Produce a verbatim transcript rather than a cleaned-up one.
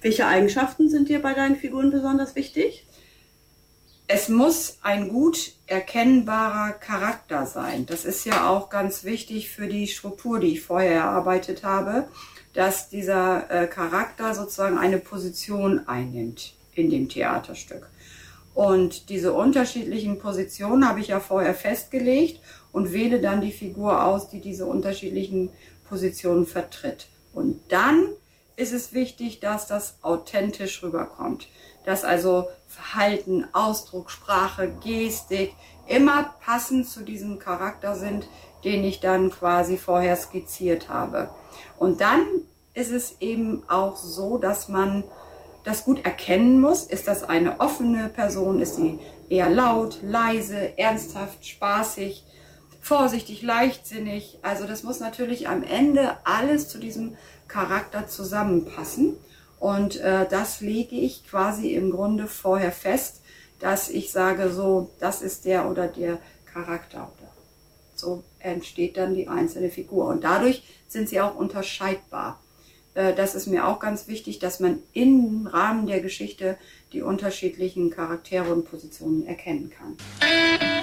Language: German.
Welche Eigenschaften sind dir bei deinen Figuren besonders wichtig? Es muss ein gut erkennbarer Charakter sein. Das ist ja auch ganz wichtig für die Struktur, die ich vorher erarbeitet habe, dass dieser äh, Charakter sozusagen eine Position einnimmt in dem Theaterstück. Und diese unterschiedlichen Positionen habe ich ja vorher festgelegt und wähle dann die Figur aus, die diese unterschiedlichen Positionen vertritt. Und dann ist es wichtig, dass das authentisch rüberkommt. Dass also Verhalten, Ausdruck, Sprache, Gestik immer passend zu diesem Charakter sind, den ich dann quasi vorher skizziert habe. Und dann ist es eben auch so, dass man das gut erkennen muss. Ist das eine offene Person? Ist sie eher laut, leise, ernsthaft, spaßig, vorsichtig, leichtsinnig? Also das muss natürlich am Ende alles zu diesem Charakter zusammenpassen. Und äh, das lege ich quasi im Grunde vorher fest, dass ich sage, so, das ist der oder der Charakter. So entsteht dann die einzelne Figur. Und dadurch sind sie auch unterscheidbar. Äh, das ist mir auch ganz wichtig, dass man im Rahmen der Geschichte die unterschiedlichen Charaktere und Positionen erkennen kann.